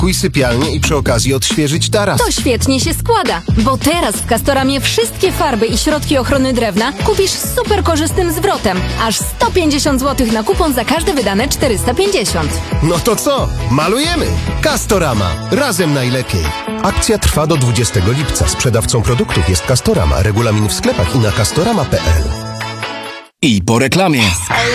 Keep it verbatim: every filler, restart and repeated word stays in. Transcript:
Kuj sypialnię i przy okazji odświeżyć taras. To świetnie się składa, bo teraz w Castoramie wszystkie farby i środki ochrony drewna kupisz z super korzystnym zwrotem. Aż sto pięćdziesiąt złotych na kupon za każde wydane czterysta pięćdziesiąt. No to co? Malujemy! Castorama. Razem najlepiej. Akcja trwa do dwudziestego lipca. Sprzedawcą produktów jest Castorama. Regulamin w sklepach i na castorama kropka p l. I po reklamie.